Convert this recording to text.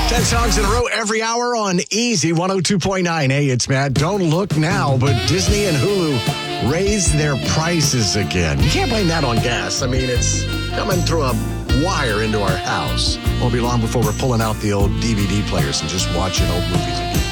10 songs in a row every hour on Easy 102.9. Hey, it's Matt. Don't look now, but Disney and Hulu raised their prices again. You can't blame that on gas. I mean, it's coming through a wire into our house. Won't be long before we're pulling out the old DVD players and just watching old movies again.